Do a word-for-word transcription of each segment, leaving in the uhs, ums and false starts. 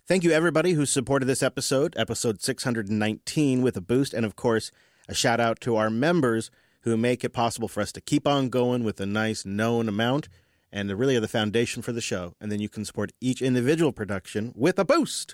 Thank you, everybody who supported this episode, episode six hundred nineteen, with a boost. And, of course, a shout-out to our members who make it possible for us to keep on going with a nice known amount and they really are the foundation for the show. And then you can support each individual production with a boost.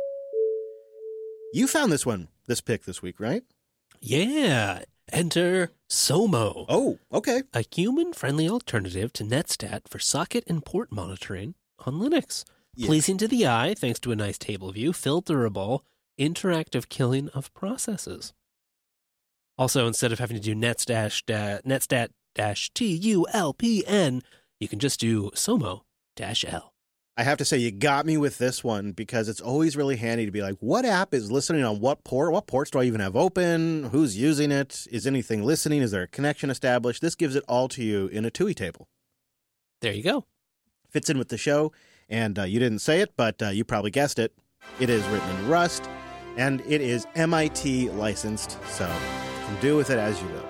You found this one, this pick this week, right? Yeah. Enter Somo. Oh, okay. A human-friendly alternative to Netstat for socket and port monitoring on Linux. Yeah. Pleasing to the eye, thanks to a nice table view, filterable, interactive killing of processes. Also, instead of having to do netstat da, netstat dash T U L P N, you can just do Somo dash L. I have to say, you got me with this one because it's always really handy to be like, what app is listening on what port? What ports do I even have open? Who's using it? Is anything listening? Is there a connection established? This gives it all to you in a T U I table. There you go. Fits in with the show, and uh, you didn't say it, but uh, you probably guessed it. It is written in Rust, and it is M I T licensed, so you can do with it as you will.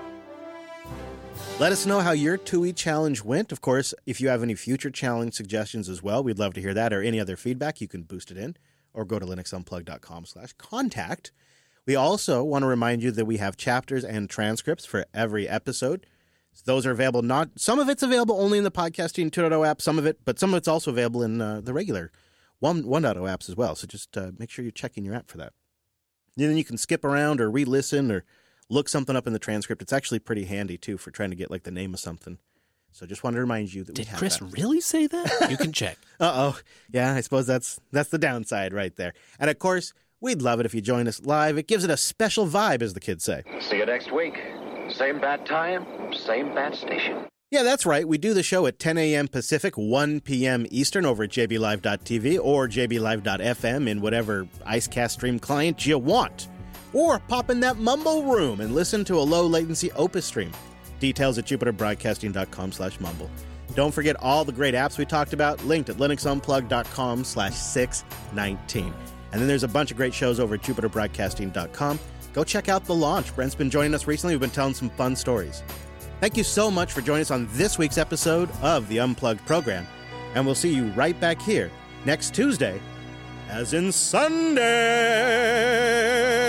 Let us know how your T U I challenge went. Of course, if you have any future challenge suggestions as well, we'd love to hear that, or any other feedback, you can boost it in, or go to linuxunplugged.com slash contact. We also want to remind you that we have chapters and transcripts for every episode. Those are available, not, some of it's available only in the Podcasting two point oh app, some of it, but some of it's also available in uh, the regular one point oh apps as well. So just uh, make sure you're checking your app for that. And then you can skip around or re-listen or look something up in the transcript. It's actually pretty handy, too, for trying to get, like, the name of something. So just wanted to remind you that Did we have Chris that. really say that? You can check. Uh-oh. Yeah, I suppose that's that's the downside right there. And, of course, we'd love it if you join us live. It gives it a special vibe, as the kids say. See you next week. Same bat time, same bat station. Yeah, that's right. We do the show at ten a.m. Pacific, one p.m. Eastern over at j b live dot t v or j b live dot f m in whatever IceCast stream client you want. Or pop in that Mumble room and listen to a low-latency Opus stream. Details at jupiterbroadcasting.com slash mumble. Don't forget all the great apps we talked about, linked at linuxunplugged.com slash 619. And then there's a bunch of great shows over at jupiter broadcasting dot com. Go check out The Launch. Brent's been joining us recently. We've been telling some fun stories. Thank you so much for joining us on this week's episode of the Unplugged program. And we'll see you right back here next Tuesday, as in Sunday.